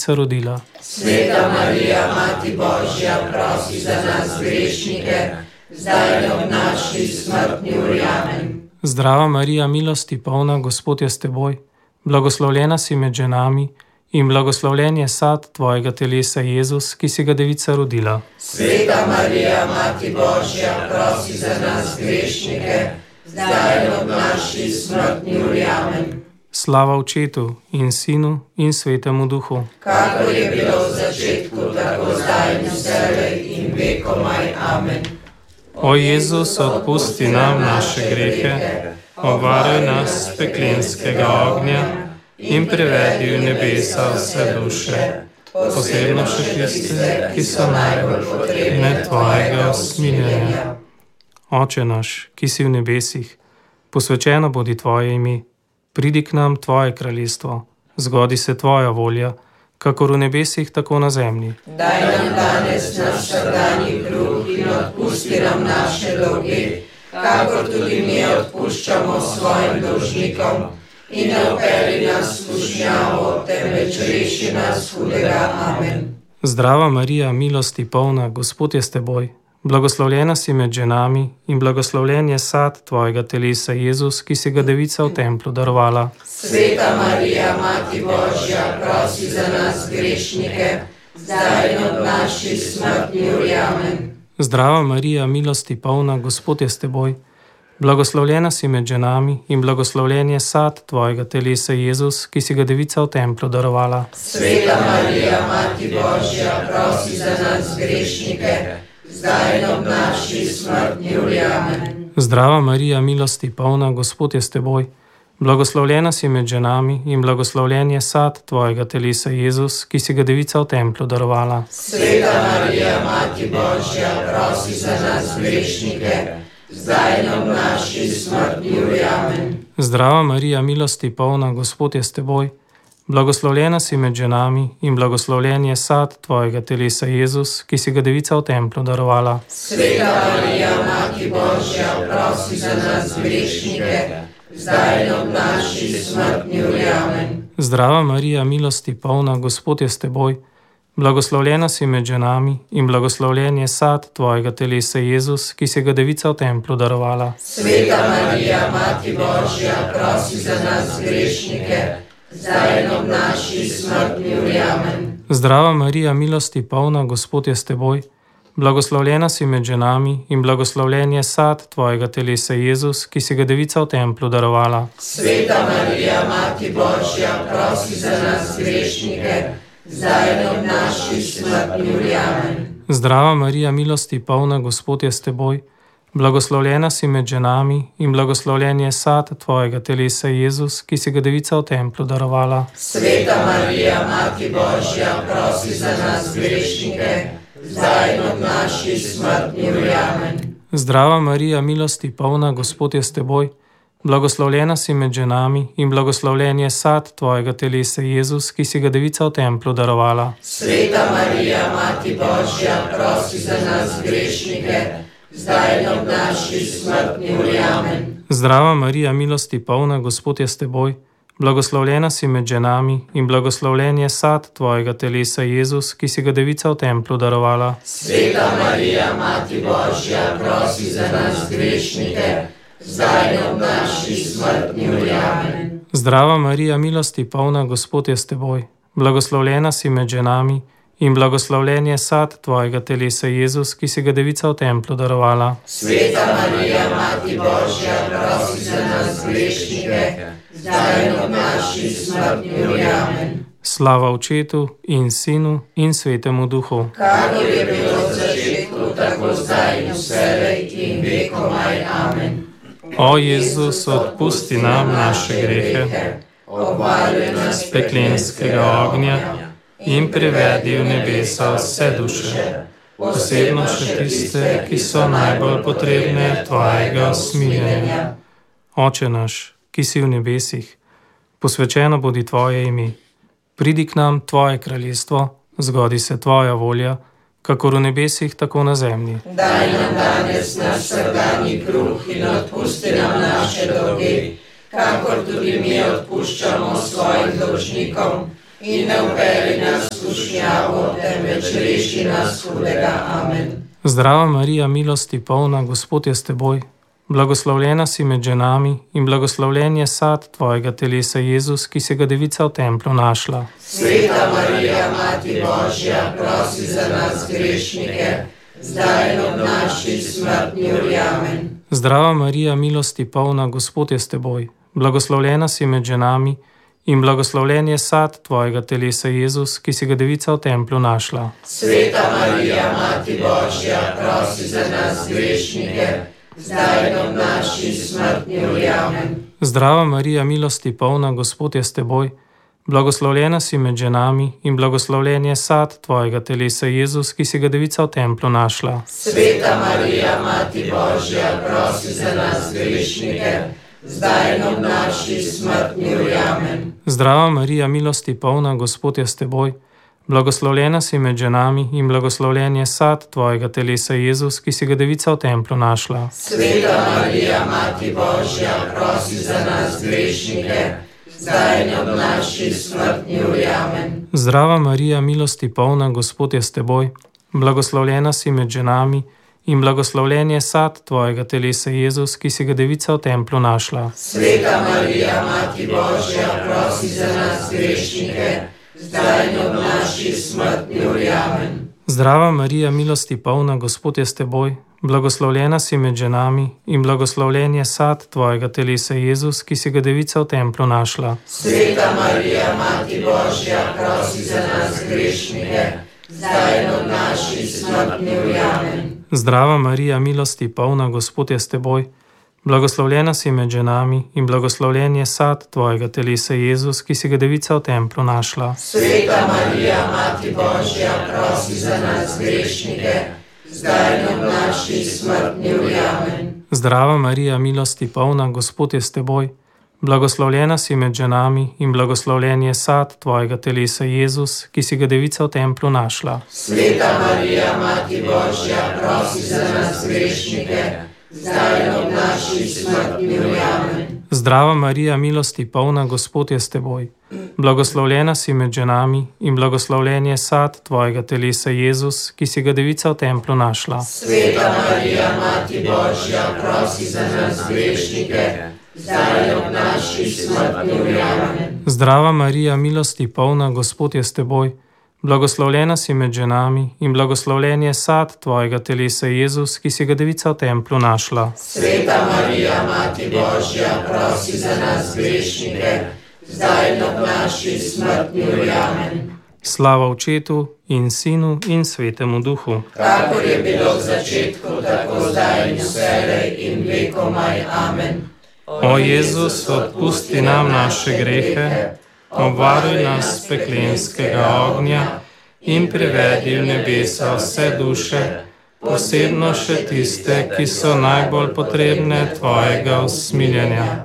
devica rodila. Sveta Marija, Mati Božja, prosi za nas grešnike, zdaj in ob naši smrtni uri. Amen. Zdrava Marija, milosti polna, Gospod je s teboj, blagoslovljena si med ženami in blagoslovljen je sad tvojega telesa, Jezus, ki si ga devica rodila. Sveta Marija, Mati Božja, prosi za nas grešnike, zdaj in ob naši smrtni uri. Amen. Slava Očetu in Sinu in Svetemu Duhu. Kakor je bilo v začetku, tako zdaj in vselej in vekomaj. Amen. O Jezus, odpusti nam naše grehe, obvaruj nas s peklenskega ognja in privedi v nebesa vse duše, posebno še tiste, ki so najbolj potrebne tvojega usmiljenja. Oče naš, ki si v nebesih, posvečeno bodi tvoje ime, pridi k nam tvoje kraljestvo, zgodi se tvoja volja, kakor v nebesih, tako na zemlji. Daj nam danes naš vsakdanji kruh in odpusti nam naše dolge, kakor tudi mi odpuščamo svojim dolžnikom. In ne vpelji nas v skušnjavo, temveč reši nas hudega. Amen. Zdrava Marija, milosti polna, Gospod je s teboj, blagoslovljena si med ženami in blagoslovljen je sad tvojega telesa, Jezus, ki si ga devica v templu darovala. Sveta Marija, Mati Božja, prosi za nas grešnike, zdaj in ob naši smrtni uri. Amen. Zdrava Marija, milosti polna, Gospod je s teboj, blagoslovljena si med ženami in blagoslovljen je sad tvojega telesa, Jezus, ki si ga devica v templu darovala. Sveta Marija, Mati Božja, prosi za nas grešnike, zdaj in ob naši smrtni uri. Amen. Zdrava Marija, milosti polna, Gospod je s teboj, blagoslovljena si med ženami in blagoslovljen je sad tvojega telesa, Jezus, ki si ga devica v templu darovala. Sveta Marija, Mati Božja, prosi za nas grešnike, zdaj in ob naši smrtni uri. Amen. Zdrava Marija, milosti polna, Gospod je s teboj, blagoslovljena si med ženami in blagoslovljen je sad tvojega telesa, Jezus, ki si ga devica v templu darovala. Sveta Marija, Mati Božja, prosi za nas grešnike, zdaj in ob naši smrtni uri. Amen. Zdrava Marija, milosti polna, Gospod je s teboj, blagoslovljena si med ženami in blagoslovljen je sad tvojega telesa, Jezus, ki si ga devica v templu darovala. Sveta Marija, Mati Božja, prosi za nas grešnike, zdaj in ob naši smrtni uri. Amen. Zdrava Marija, milosti polna, Gospod je s teboj, blagoslovljena si med ženami in blagoslovljen je sad tvojega telesa, Jezus, ki si ga devica v templu darovala. Sveta Marija, Mati Božja, prosi za nas grešnike, zdaj in ob naši smrtni uri. Amen. Zdrava Marija, milosti polna, Gospod je s teboj, blagoslovljena si med ženami in blagoslovljen je sad tvojega telesa, Jezus, ki si ga devica v templu darovala. Sveta Marija, Mati Božja, prosi za nas grešnike, zdaj in ob naši smrtni uri. Amen. Zdrava Marija, milosti polna, Gospod je s teboj, blagoslovljena si med ženami in blagoslovljen je sad tvojega telesa, Jezus, ki si ga devica v templu darovala. Sveta Marija, Mati Božja, prosi za nas grešnike, zdaj in ob naši smrtni uri. Amen. Zdrava Marija, milosti polna, Gospod je s teboj, blagoslovljena si med ženami in blagoslovljen je sad tvojega telesa, Jezus, ki si ga devica v templu darovala. Sveta Marija, Mati Božja, prosi za nas grešnike, zdaj in ob naši smrtni uri. Amen. Zdrava Marija, milosti polna, Gospod je s teboj, blagoslovljena si med ženami in blagoslovljen je sad tvojega telesa, Jezus, ki si ga devica v templu darovala. Sveta Marija, Mati Božja, prosi za nas grešnike, zdaj in ob naši smrtni uri. Amen. Slava Očetu in Sinu in Svetemu Duhu. Kakor je bilo v začetku, tako zdaj in vselej in vekomaj. Amen. O Jezus, odpusti nam naše grehe, obvaruj nas s peklenskega ognja in privedi v nebesa vse duše, posebno še tiste, ki so najbolj potrebne tvojega usmiljenja. Oče naš, ki si v nebesih, posvečeno bodi tvoje ime, pridi k nam tvoje kraljestvo, zgodi se tvoja volja, kakor v nebesih, tako na zemlji. Daj nam danes naš vsakdanji kruh in odpusti nam naše dolge, kakor tudi mi odpuščamo svojim dolžnikom. In ne vpelji nas v temveč reši nas hudega. Amen. Zdrava Marija, milosti polna, Gospod je s teboj. Blagoslovljena si med ženami in blagoslovljen je sad tvojega telesa, Jezus, ki si ga devica v templu našla. Sveta Marija, Mati Božja, prosi za nas grešnike, zdaj in ob naši smrtni uri. Amen. Zdrava Marija, milosti polna, Gospod je s teboj. Blagoslovljena si med ženami in blagoslovljen je sad tvojega telesa, Jezus, ki si ga devica v templu našla. Sveta Marija, Mati Božja, prosi za nas grešnike, zdaj in ob naši smrtni uri. Amen. Zdrava Marija, milosti polna, Gospod je s teboj. Blagoslovljena si med ženami in blagoslovljen je sad tvojega telesa, Jezus, ki si ga devica v templu našla. Sveta Marija, Mati Božja, prosi za nas grešnike, zdaj in ob naši smrtni uri. Amen. Zdrava Marija, milosti polna, Gospod je s teboj. Blagoslovljena si med ženami in blagoslovljen je sad tvojega telesa, Jezus, ki si ga devica v templu našla. Sveta Marija, Mati Božja, prosi za nas grešnike, zdaj in ob naši smrtni uri. Amen. Zdrava Marija, milosti polna, Gospod je s teboj. Blagoslovljena si med ženami in blagoslovljen je sad tvojega telesa, Jezus, ki si ga devica v templu našla. Sveta Marija, Mati Božja, prosi za nas grešnike, zdaj in ob naši smrtni uri. Amen. Zdrava Marija, milosti polna, Gospod je s teboj. Blagoslovljena si med ženami in blagoslovljen je sad tvojega telesa, Jezus, ki si ga devica v templu našla. Sveta Marija, Mati Božja, prosi za nas grešnike, zdaj in ob naši smrtni uri. Amen. Zdrava Marija, milosti polna, Gospod je s teboj. Blagoslovljena si med ženami in blagoslovljen je sad tvojega telesa, Jezus, ki si ga devica v templu našla. Sveta Marija, Mati Božja, prosi za nas grešnike, zdaj in ob naši smrtni uri. Amen. Zdrava Marija, milosti polna, Gospod je s teboj. Blagoslovljena si med ženami in blagoslovljen je sad tvojega telesa, Jezus, ki si ga devica v templu našla. Sveta Marija, Mati Božja, prosi za nas grešnike, zdaj in ob naši smrtni uri. Amen. Zdrava Marija, milosti polna, Gospod je s teboj. Blagoslovljena si med ženami in blagoslovljen je sad tvojega telesa, Jezus, ki si ga devica v templu našla. Sveta Marija, Mati Božja, prosi za nas grešnike, zdaj in ob naši smrtni uri. Amen. Zdrava Marija, milosti polna, Gospod je s teboj. Blagoslovljena si med ženami in blagoslovljen je sad tvojega telesa, Jezus, ki si ga devica v templu našla. Sveta Marija, Mati Božja, prosi za nas grešnike, zdaj in ob naši smrtni uri. Amen. Slava Očetu in Sinu in Svetemu Duhu. Kakor je bilo v začetku, tako zdaj in vselej in vekomaj. Amen. O Jezus, odpusti nam naše grehe, obvaruj nas peklenskega ognja in privedi v nebesa vse duše, posebno še tiste, ki so najbolj potrebne tvojega usmiljenja.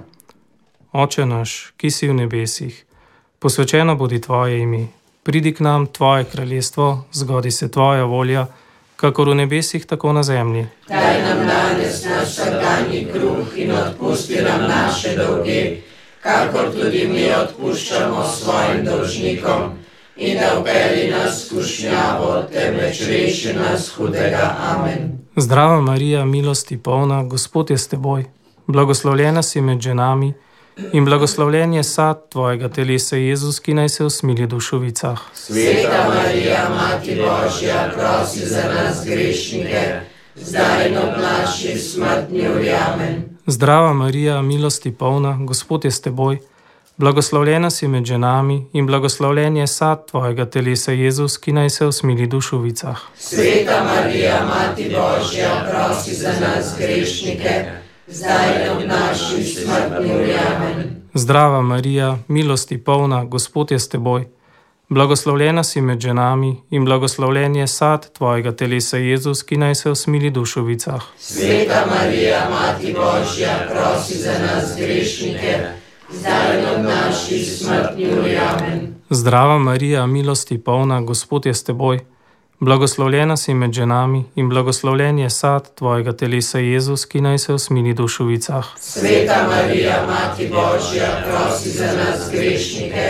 Oče naš, ki si v nebesih, posvečeno bodi tvoje ime. Pridi k nam tvoje kraljestvo, zgodi se tvoja volja, kakor v nebesih, tako na zemlji. Daj nam danes naš vsakdanji kruh in odpusti nam naše dolge, kakor tudi mi odpuščamo svojim dolžnikom, in ne vpelji nas v skušnjavo, temveč reši nas hudega. Amen. Zdrava Marija, milosti polna, Gospod je s teboj. Blagoslovljena si med ženami in blagoslovljen je sad tvojega telesa, Jezus, ki naj se usmili v dušovicah. Sveta Marija, Mati Božja, prosi za nas grešnike, zdaj in ob naši smrtni uri. Amen. Zdrava Marija, milosti polna, Gospod je s teboj. Blagoslovljena si med ženami in blagoslovljen je sad tvojega telesa, Jezus, ki naj se usmili v dušovicah. Sveta Marija, Mati Božja, prosi za nas grešnike, zdaj in ob naši smrtni uri. Amen. Zdrava Marija, milosti polna, Gospod je s teboj. Blagoslovljena si med ženami in blagoslovljen je sad tvojega telesa, Jezus, ki naj se usmili v dušovicah. Sveta Marija, Mati Božja, prosi za nas grešnike, zdaj in ob naši smrtni uri. Amen. Zdrava Marija, milosti polna, Gospod je s teboj. Blagoslovljena si med ženami in blagoslovljen je sad tvojega telesa, Jezus, ki naj se usmili v dušovicah. Sveta Marija, Mati Božja, prosi za nas grešnike,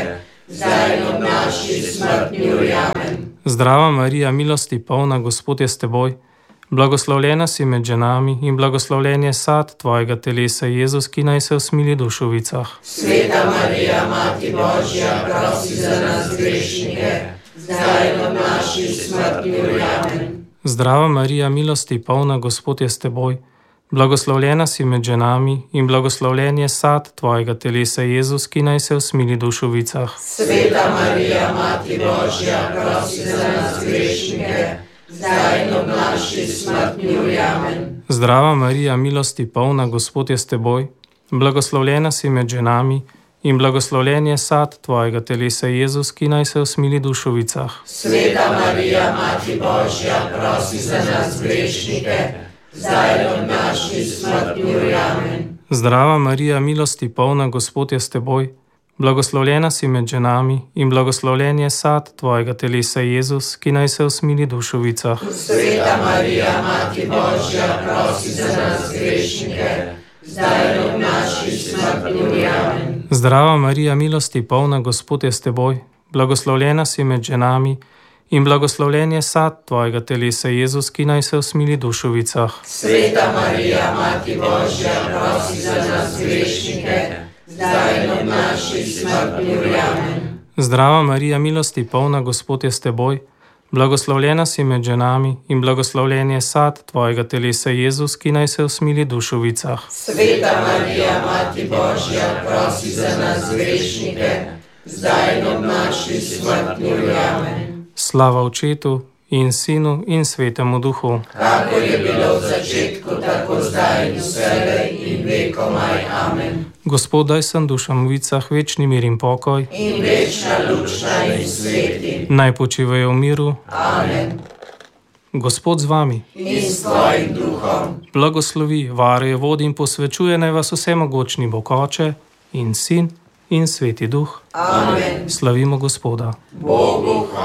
zdaj in ob naši smrtni uri. Amen. Zdrava Marija, milosti polna, Gospod je s teboj. Blagoslovljena si med ženami in blagoslovljen je sad tvojega telesa, Jezus, ki naj se usmili v dušovicah. Sveta Marija, Mati Božja, prosi za nas grešnike, zdaj in ob naši smrtni uri. Amen. Zdrava Marija, milosti polna, Gospod je s teboj. Blagoslovljena si med ženami in blagoslovljen je sad tvojega telesa, Jezus, ki naj se usmili v dušovicah. Sveta Marija, Mati Božja, prosi za nas grešnike, zdaj in ob naši smrtni uri. Amen. Zdrava Marija, milosti polna, Gospod je s teboj. Blagoslovljena si med ženami in blagoslovljen je sad tvojega telesa, Jezus, ki naj se usmili v dušovicah. Sveta Marija, Mati Božja, prosi za nas grešnike, zdaj in ob naši smrtni uri. Amen. Zdrava Marija, milosti polna, Gospod je s teboj. Blagoslovljena si med ženami in blagoslovljen je sad tvojega telesa, Jezus, ki naj se usmili v dušovicah. Sveta Marija, Mati Božja, prosi za nas grešnike, zdaj in ob naši smrtni uri. Amen. Zdrava Marija, milosti polna, Gospod je s teboj. Blagoslovljena si med ženami in blagoslovljen je sad tvojega telesa, Jezus, ki naj se usmili v dušovicah. Sveta Marija, Mati Božja, prosi za nas grešnike, zdaj in ob naši smrtni uri. Amen. Zdrava Marija, milosti polna, Gospod je s teboj. Blagoslovljena si med ženami in blagoslovljen je sad tvojega telesa, Jezus, ki naj se usmili v dušovicah. Sveta Marija, Mati Božja, prosi za nas grešnike, zdaj in ob naši smrtni uri. Amen. Slava Očetu in Sinu in Svetemu Duhu. Kakor je bilo v začetku, tako zdaj in vselej in vekomaj. Amen. Gospod, daj sem dušam v vicah večni mir in pokoj. In večna luč naj jim sveti. Naj počivajo v miru. Amen. Gospod z vami. In s tvojim duhom. Blagoslovi, varuje, vodi in posvečuje naj vas vsemogočni Bog Oče in Sin in Sveti Duh. Amen. Slavimo Gospoda. Bogu hvala.